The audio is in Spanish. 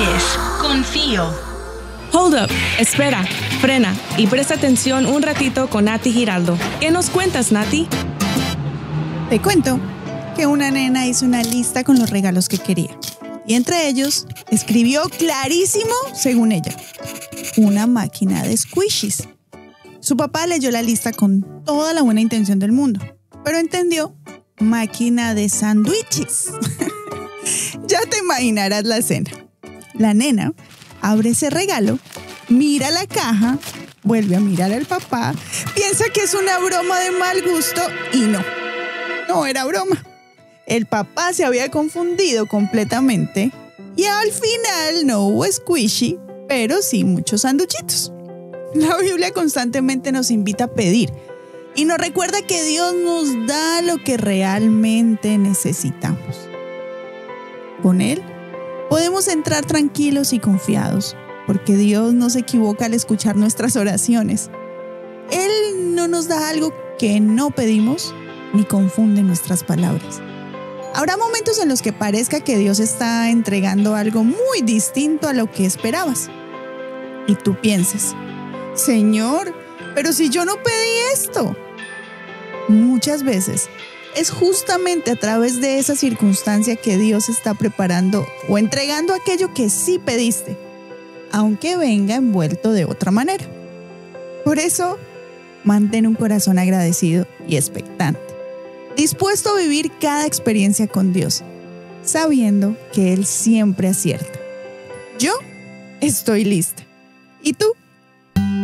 Enríquez, confío. Hold up, espera, frena y presta atención un ratito con Nati Giraldo. ¿Qué nos cuentas, Nati? Te cuento que una nena hizo una lista con los regalos que quería. Y entre ellos, escribió clarísimo, según ella, una máquina de squishies. Su papá leyó la lista con toda la buena intención del mundo, pero entendió máquina de sándwiches. Ya te imaginarás la escena. La nena abre ese regalo, mira la caja, vuelve a mirar al papá, piensa que es una broma de mal gusto y no era broma. El papá se había confundido completamente y al final no hubo squishy, pero sí muchos sanduchitos. La Biblia constantemente nos invita a pedir y nos recuerda que Dios nos da lo que realmente necesitamos. Con Él podemos entrar tranquilos y confiados, porque Dios no se equivoca al escuchar nuestras oraciones. Él no nos da algo que no pedimos ni confunde nuestras palabras. Habrá momentos en los que parezca que Dios está entregando algo muy distinto a lo que esperabas. Y tú pienses, Señor, pero si yo no pedí esto. Muchas veces es justamente a través de esa circunstancia que Dios está preparando o entregando aquello que sí pediste, aunque venga envuelto de otra manera. Por eso, mantén un corazón agradecido y expectante, dispuesto a vivir cada experiencia con Dios, sabiendo que Él siempre acierta. Yo estoy lista. ¿Y tú?